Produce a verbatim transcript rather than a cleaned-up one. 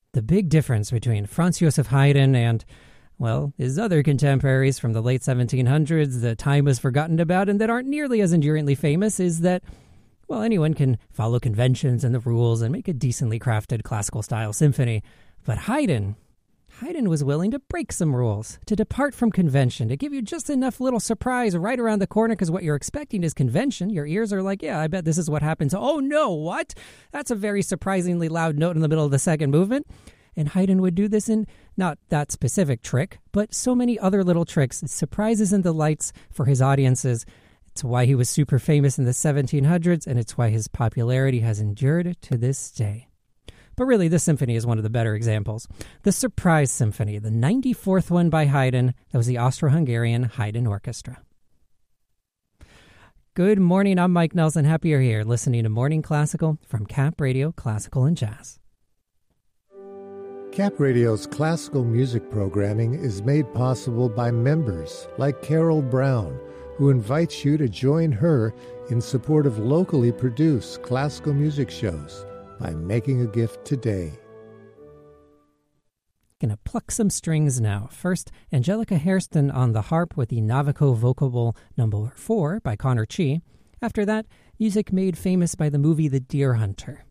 The big difference between Franz Joseph Haydn and, well, his other contemporaries from the late seventeen hundreds that time was forgotten about and that aren't nearly as enduringly famous is that, well, anyone can follow conventions and the rules and make a decently crafted classical-style symphony. But Haydn, Haydn was willing to break some rules, to depart from convention, to give you just enough little surprise right around the corner because what you're expecting is convention. Your ears are like, yeah, I bet this is what happens. Oh, no, what? That's a very surprisingly loud note in the middle of the second movement. And Haydn would do this in not that specific trick, but so many other little tricks, surprises and delights for his audiences. It's why he was super famous in the seventeen hundreds, and it's why his popularity has endured to this day. But really, this symphony is one of the better examples. The Surprise Symphony, the ninety-fourth one by Haydn, that was the Austro-Hungarian Haydn Orchestra. Good morning, I'm Mike Nelson. Happy you're here, listening to Morning Classical from Cap Radio Classical and Jazz. Cap Radio's classical music programming is made possible by members like Carol Brown, who invites you to join her in support of locally produced classical music shows by making a gift today. Gonna pluck some strings now. First, Angelica Hairston on the harp with the Navico Vocable number four by Connor Chee. After that, music made famous by the movie The Deer Hunter.